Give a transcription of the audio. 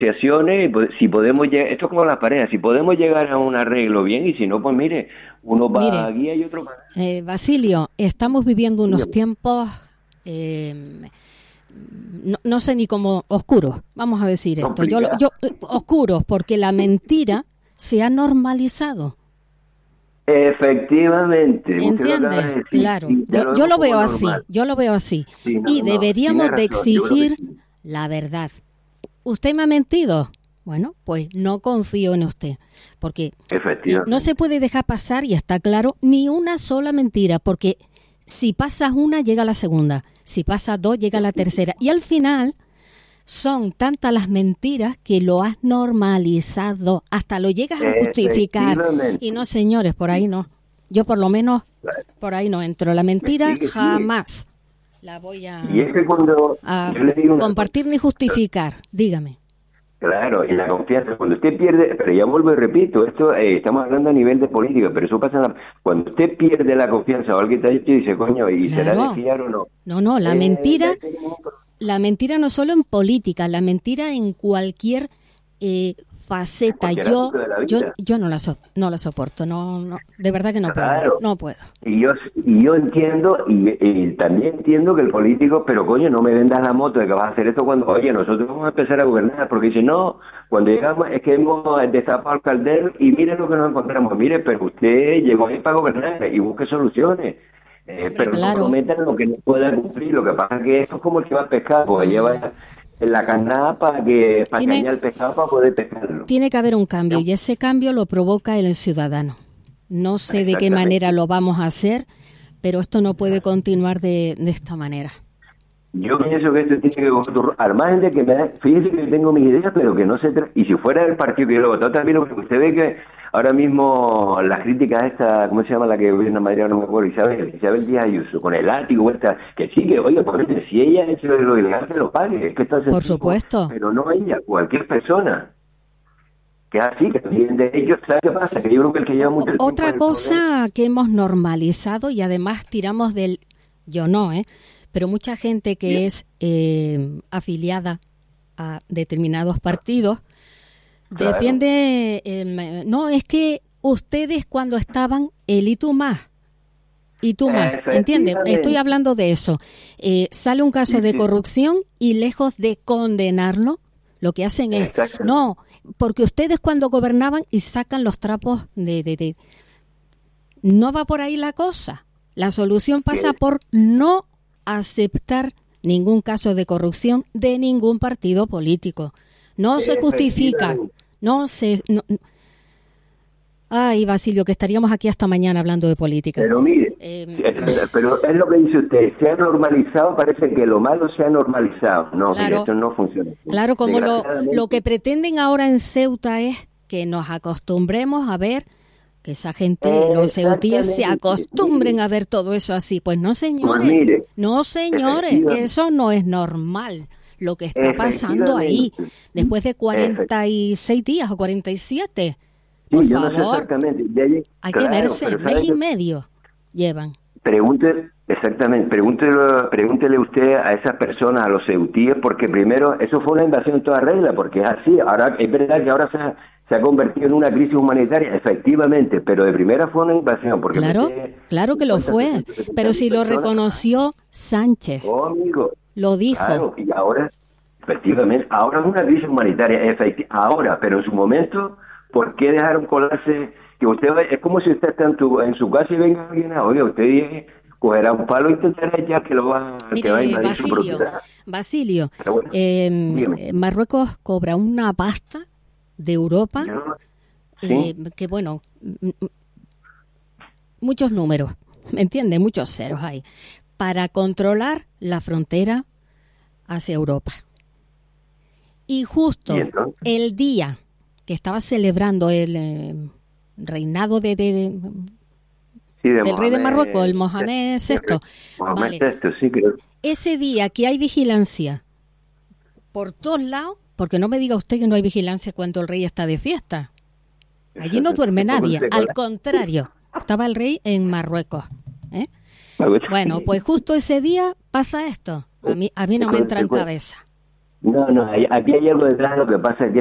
negociaciones, si podemos llegar, esto es como las parejas, si podemos llegar a un arreglo bien, y si no, pues mire, uno va a guía y otro va. Basilio, estamos viviendo unos tiempos, no sé ni cómo, oscuros, vamos a decir esto, yo oscuros, porque la mentira se ha normalizado. Efectivamente. ¿Entiendes? Claro, yo lo veo así, sí, y deberíamos de exigir la verdad. ¿Usted me ha mentido? Bueno, pues no confío en usted, porque no se puede dejar pasar, y está claro, ni una sola mentira, porque si pasas una, llega la segunda, si pasas dos, llega la tercera, y al final son tantas las mentiras que lo has normalizado, hasta lo llegas a justificar. Y no, señores, por ahí no. Yo por lo menos por ahí no entro. La mentira jamás la voy a compartir ni justificar. Dígame. Claro, y la confianza, cuando usted pierde, pero ya vuelvo y repito, esto estamos hablando a nivel de política, pero eso pasa cuando usted pierde la confianza o alguien te ha dicho y dice, coño, ¿y será de fiar o no? No, la mentira no solo en política, la mentira en cualquier faceta. Yo no la soporto, no, de verdad que no puedo, no puedo. Y yo entiendo, y también entiendo que el político, pero coño, no me vendas la moto de que vas a hacer esto cuando, oye, nosotros vamos a empezar a gobernar, porque dice, no, cuando llegamos es que hemos destapado el caldero y mire lo que nos encontramos, mire, pero usted llegó ahí para gobernar y busque soluciones. Pero no prometan lo que no pueda cumplir. Lo que pasa es que esto es como el que va a pescar, porque lleva la carnada para engañar al pescado para poder pescarlo. Tiene que haber un cambio, y ese cambio lo provoca el ciudadano. No sé de qué manera lo vamos a hacer, pero esto no puede continuar de esta manera. Yo pienso que esto tiene que al margen de que fíjese que tengo mis ideas, pero que no se y si fuera el partido que yo lo votó también, porque usted ve que ahora mismo las críticas esta, ¿cómo se llama la que gobierna Madrid? No me acuerdo, Isabel Díaz Ayuso, con el látigo esta, que sí, que oye, porque si ella ha hecho lo ilegal, que lo pague, es que está por supuesto. Pero no ella, cualquier persona. Que es así, que también de ellos, ¿sabes qué pasa? Que yo creo que el que lleva mucho tiempo otra cosa que hemos normalizado, y además tiramos yo no, pero mucha gente que es afiliada a determinados partidos defiende, no, es que ustedes cuando estaban, él y tú más, ¿entiendes? Estoy hablando de eso. Sale un caso de corrupción y lejos de condenarlo, lo que hacen es, no, porque ustedes cuando gobernaban y sacan los trapos de no va por ahí la cosa. La solución pasa por no aceptar ningún caso de corrupción de ningún partido político. No se justifica. Ay, Basilio, que estaríamos aquí hasta mañana hablando de política. Pero mire, pero es lo que dice usted, se ha normalizado, parece que lo malo se ha normalizado. No, claro, mire, esto no funciona. Claro, como lo que pretenden ahora en Ceuta es que nos acostumbremos a ver, que esa gente, los ceutíes, se acostumbren a ver todo eso así. Pues no, señores, que eso no es normal. Lo que está pasando ahí, después de 46 días o 47. Por favor, hay que verse, mes y medio llevan. Pregúntele usted a esas personas, a los ceutíes, porque primero, eso fue una invasión en toda regla, porque es así. Ahora es verdad que ahora se ha convertido en una crisis humanitaria, efectivamente, pero de primera fue una invasión. Porque claro que lo fue, pero si lo reconoció Sánchez, lo dijo. Claro, y ahora, efectivamente, ahora es una crisis humanitaria, ahora, pero en su momento, ¿por qué dejaron colarse? Que usted es como si usted está en su casa y venga alguien, oye, usted cogerá un palo e intentará ya que va a invadir su propiedad. Basilio, Marruecos cobra una pasta de Europa, que bueno, muchos números, ¿me entiende? Muchos ceros hay, para controlar la frontera hacia Europa. Y justo el día que estaba celebrando el reinado del rey de Marruecos, el Mohamed VI. Mohamed VI, sí, creo. Ese día que hay vigilancia por todos lados, porque no me diga usted que no hay vigilancia cuando el rey está de fiesta. Allí no duerme nadie, al contrario, estaba el rey en Marruecos. Bueno, pues justo ese día pasa esto. A mí no me entra en cabeza. No, aquí hay algo detrás. Lo que pasa es que